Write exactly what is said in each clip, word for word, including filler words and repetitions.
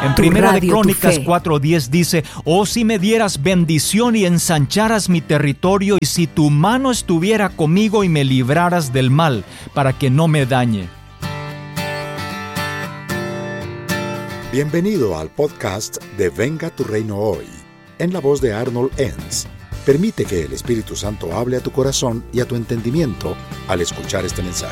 En Primera de Crónicas cuatro diez dice: oh, si me dieras bendición y ensancharas mi territorio, y si tu mano estuviera conmigo y me libraras del mal, para que no me dañe. Bienvenido al podcast de Venga tu Reino Hoy, en la voz de Arnold Enns. Permite que el Espíritu Santo hable a tu corazón y a tu entendimiento al escuchar este mensaje.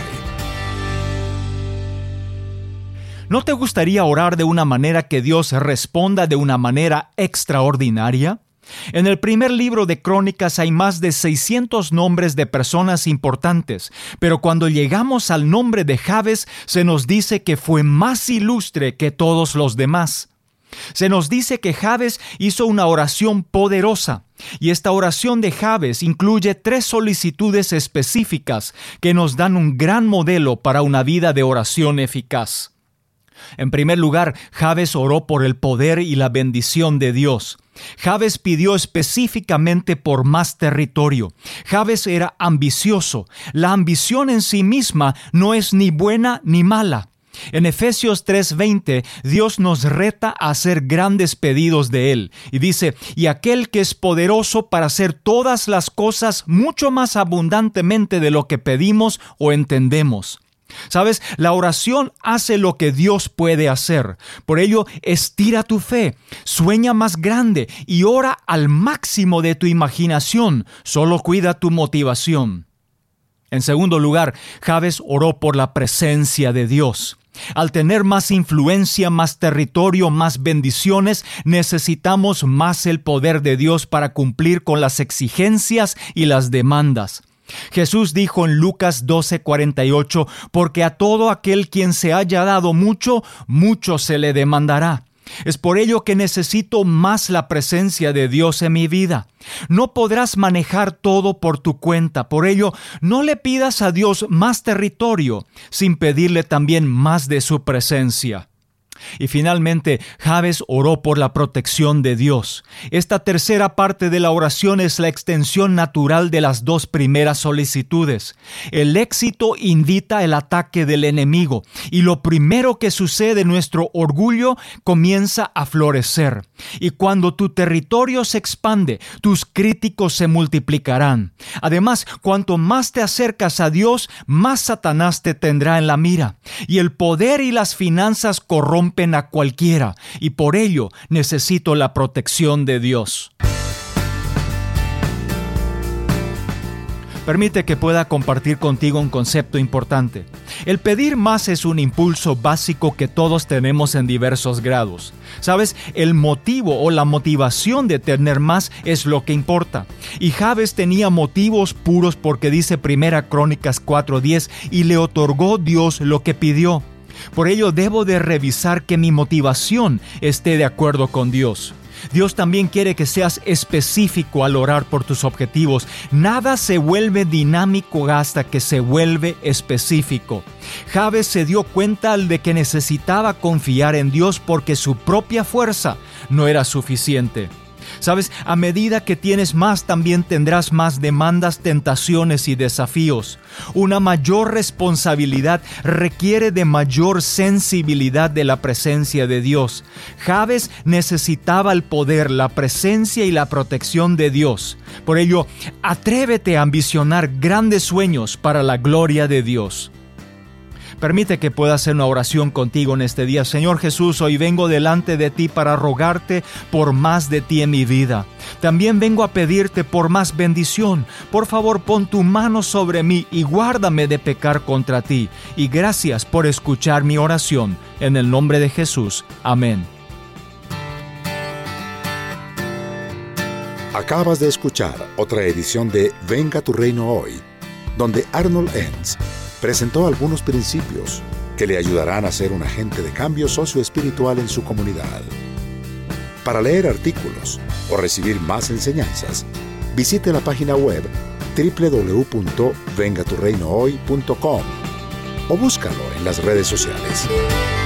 ¿No te gustaría orar de una manera que Dios responda de una manera extraordinaria? En el primer libro de Crónicas hay más de seiscientos nombres de personas importantes, pero cuando llegamos al nombre de Jabes, se nos dice que fue más ilustre que todos los demás. Se nos dice que Jabes hizo una oración poderosa, y esta oración de Jabes incluye tres solicitudes específicas que nos dan un gran modelo para una vida de oración eficaz. En primer lugar, Jabes oró por el poder y la bendición de Dios. Jabes pidió específicamente por más territorio. Jabes era ambicioso. La ambición en sí misma no es ni buena ni mala. En Efesios tres veinte, Dios nos reta a hacer grandes pedidos de Él. Y dice: y aquel que es poderoso para hacer todas las cosas mucho más abundantemente de lo que pedimos o entendemos. ¿Sabes? La oración hace lo que Dios puede hacer. Por ello, estira tu fe, sueña más grande y ora al máximo de tu imaginación. Solo cuida tu motivación. En segundo lugar, Jabes oró por la presencia de Dios. Al tener más influencia, más territorio, más bendiciones, necesitamos más el poder de Dios para cumplir con las exigencias y las demandas. Jesús dijo en Lucas doce cuarenta y ocho: porque a todo aquel quien se haya dado mucho, mucho se le demandará. Es por ello que necesito más la presencia de Dios en mi vida. No podrás manejar todo por tu cuenta, por ello no le pidas a Dios más territorio sin pedirle también más de su presencia. Y finalmente, Jabes oró por la protección de Dios. Esta tercera parte de la oración es la extensión natural de las dos primeras solicitudes. El éxito invita el ataque del enemigo, y lo primero que sucede, nuestro orgullo comienza a florecer. Y cuando tu territorio se expande, tus críticos se multiplicarán. Además, cuanto más te acercas a Dios, más Satanás te tendrá en la mira. Y el poder y las finanzas corrompen a cualquiera, y por ello necesito la protección de Dios. Permite que pueda compartir contigo un concepto importante. El pedir más es un impulso básico que todos tenemos en diversos grados. ¿Sabes? El motivo o la motivación de tener más es lo que importa. Y Jabes tenía motivos puros porque dice Primera Crónicas cuatro diez: y le otorgó Dios lo que pidió. Por ello debo de revisar que mi motivación esté de acuerdo con Dios. Dios también quiere que seas específico al orar por tus objetivos. Nada se vuelve dinámico hasta que se vuelve específico. Jabes se dio cuenta de que necesitaba confiar en Dios porque su propia fuerza no era suficiente. ¿Sabes? A medida que tienes más, también tendrás más demandas, tentaciones y desafíos. Una mayor responsabilidad requiere de mayor sensibilidad de la presencia de Dios. Jabes necesitaba el poder, la presencia y la protección de Dios. Por ello, atrévete a ambicionar grandes sueños para la gloria de Dios. Permite que pueda hacer una oración contigo en este día. Señor Jesús, hoy vengo delante de ti para rogarte por más de ti en mi vida. También vengo a pedirte por más bendición. Por favor, pon tu mano sobre mí y guárdame de pecar contra ti. Y gracias por escuchar mi oración. En el nombre de Jesús. Amén. Acabas de escuchar otra edición de Venga tu Reino Hoy, donde Arnold Enns presentó algunos principios que le ayudarán a ser un agente de cambio socioespiritual en su comunidad. Para leer artículos o recibir más enseñanzas, visite la página web doble u doble u doble u punto venga tu reino hoy punto com o búscalo en las redes sociales.